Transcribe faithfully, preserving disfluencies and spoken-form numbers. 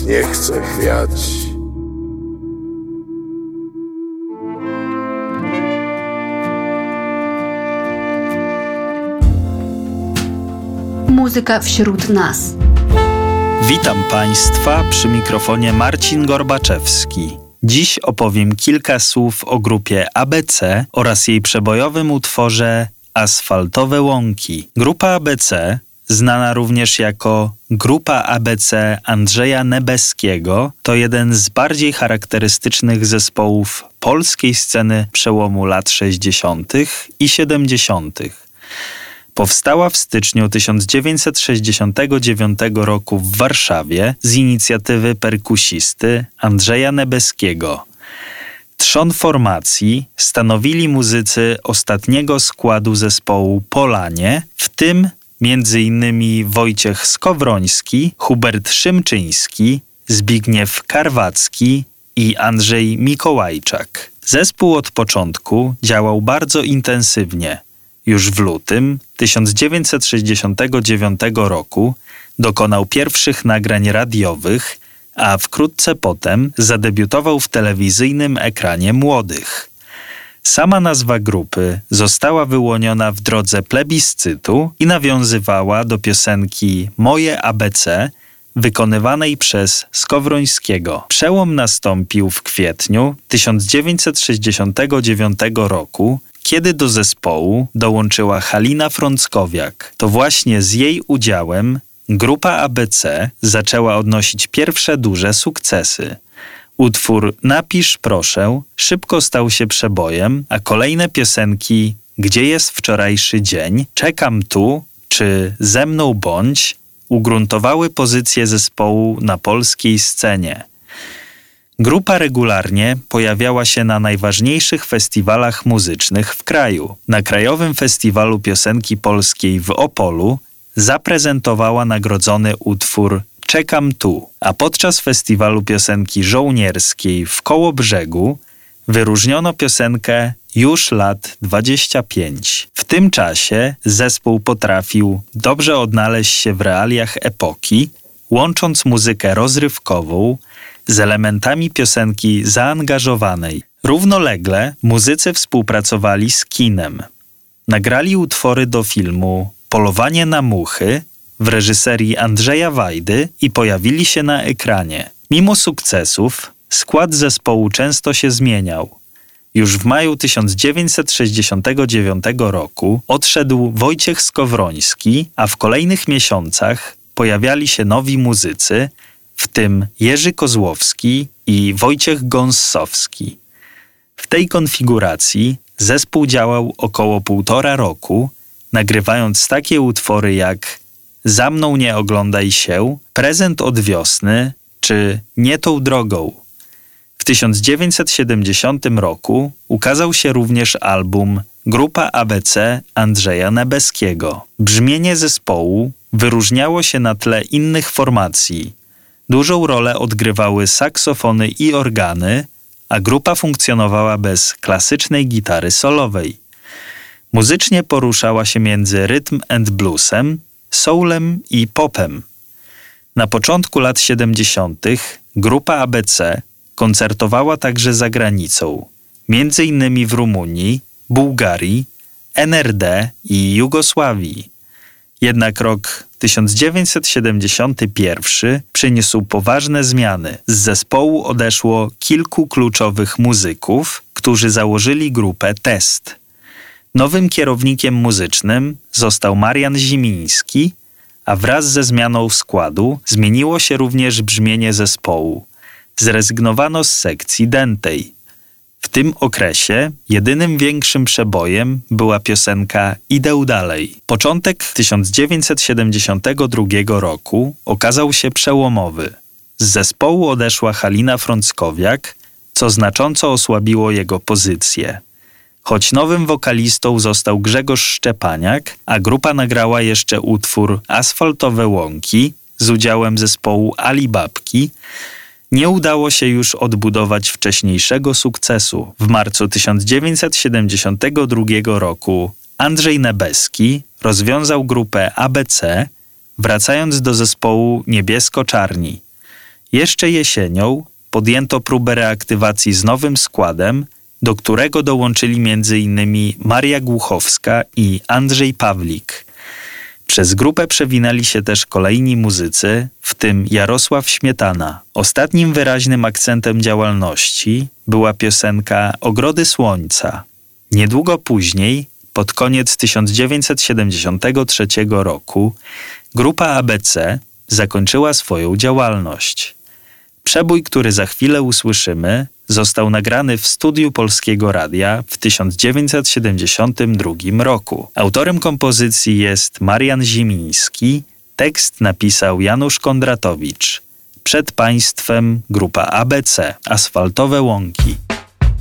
nie chce wiać. Muzyka wśród nas. Witam Państwa, przy mikrofonie Marcin Gorbaczewski. Dziś opowiem kilka słów o grupie A B C oraz jej przebojowym utworze Asfaltowe łąki. Grupa A B C, znana również jako Grupa A B C Andrzeja Nebeskiego, to jeden z bardziej charakterystycznych zespołów polskiej sceny przełomu lat sześćdziesiątych i siedemdziesiątych. Powstała w styczniu tysiąc dziewięćset sześćdziesiątego dziewiątego roku w Warszawie z inicjatywy perkusisty Andrzeja Nebeskiego. Trzon formacji stanowili muzycy ostatniego składu zespołu Polanie, w tym między innymi Wojciech Skowroński, Hubert Szymczyński, Zbigniew Karwacki i Andrzej Mikołajczak. Zespół od początku działał bardzo intensywnie. Już w lutym tysiąc dziewięćset sześćdziesiątego dziewiątego roku dokonał pierwszych nagrań radiowych, a wkrótce potem zadebiutował w telewizyjnym ekranie młodych. Sama nazwa grupy została wyłoniona w drodze plebiscytu i nawiązywała do piosenki Moje A B C, wykonywanej przez Skowrońskiego. Przełom nastąpił w kwietniu tysiąc dziewięćset sześćdziesiątego dziewiątego roku, kiedy do zespołu dołączyła Halina Frąckowiak. To właśnie z jej udziałem grupa A B C zaczęła odnosić pierwsze duże sukcesy. Utwór Napisz proszę szybko stał się przebojem, a kolejne piosenki Gdzie jest wczorajszy dzień, Czekam tu czy Ze mną bądź ugruntowały pozycję zespołu na polskiej scenie. Grupa regularnie pojawiała się na najważniejszych festiwalach muzycznych w kraju. Na Krajowym Festiwalu Piosenki Polskiej w Opolu zaprezentowała nagrodzony utwór Czekam tu, a podczas Festiwalu Piosenki Żołnierskiej w Kołobrzegu wyróżniono piosenkę Już lat dwadzieścia pięć. W tym czasie zespół potrafił dobrze odnaleźć się w realiach epoki, łącząc muzykę rozrywkową z elementami piosenki zaangażowanej. Równolegle muzycy współpracowali z kinem. Nagrali utwory do filmu Polowanie na muchy w reżyserii Andrzeja Wajdy i pojawili się na ekranie. Mimo sukcesów skład zespołu często się zmieniał. Już w maju tysiąc dziewięćset sześćdziesiątego dziewiątego roku odszedł Wojciech Skowroński, a w kolejnych miesiącach pojawiali się nowi muzycy, w tym Jerzy Kozłowski i Wojciech Gąssowski. W tej konfiguracji zespół działał około półtora roku, nagrywając takie utwory jak Za mną nie oglądaj się, Prezent od wiosny czy Nie tą drogą. W tysiąc dziewięćset siedemdziesiątym roku ukazał się również album Grupa A B C Andrzeja Nebeskiego. Brzmienie zespołu wyróżniało się na tle innych formacji. Dużą rolę odgrywały saksofony i organy, a grupa funkcjonowała bez klasycznej gitary solowej. Muzycznie poruszała się między rytm and bluesem, soulem i popem. Na początku lat siedemdziesiątych grupa A B C koncertowała także za granicą, między innymi w Rumunii, Bułgarii, N R D i Jugosławii. Jednak rok tysiąc dziewięćset siedemdziesiąty pierwszy przyniósł poważne zmiany. Z zespołu odeszło kilku kluczowych muzyków, którzy założyli grupę Test. Nowym kierownikiem muzycznym został Marian Zimiński, a wraz ze zmianą składu zmieniło się również brzmienie zespołu. Zrezygnowano z sekcji dętej. W tym okresie jedynym większym przebojem była piosenka Idę dalej. Początek tysiąc dziewięćset siedemdziesiątego drugiego roku okazał się przełomowy. Z zespołu odeszła Halina Frąckowiak, co znacząco osłabiło jego pozycję. Choć nowym wokalistą został Grzegorz Szczepaniak, a grupa nagrała jeszcze utwór Asfaltowe łąki z udziałem zespołu Alibabki, nie udało się już odbudować wcześniejszego sukcesu. W marcu tysiąc dziewięćset siedemdziesiątego drugiego roku Andrzej Nebeski rozwiązał grupę A B C, wracając do zespołu Niebiesko-Czarni. Jeszcze jesienią podjęto próbę reaktywacji z nowym składem, do którego dołączyli między innymi Maria Głuchowska i Andrzej Pawlik. Przez grupę przewinęli się też kolejni muzycy, w tym Jarosław Śmietana. Ostatnim wyraźnym akcentem działalności była piosenka Ogrody Słońca. Niedługo później, pod koniec tysiąc dziewięćset siedemdziesiątego trzeciego roku, grupa A B C zakończyła swoją działalność. Przebój, który za chwilę usłyszymy, został nagrany w studiu Polskiego Radia w tysiąc dziewięćset siedemdziesiątym drugim roku. Autorem kompozycji jest Marian Zimiński, tekst napisał Janusz Kondratowicz. Przed Państwem grupa A B C, Asfaltowe Łąki.